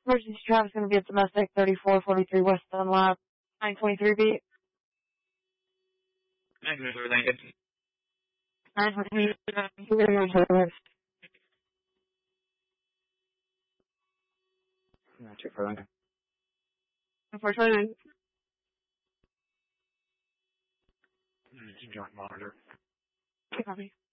Emergency traffic is going to be at domestic 3443 West Dunlap, 923 beat. 923 Lincoln. 923. Check for Lincoln. 429. Joint monitor. Copy.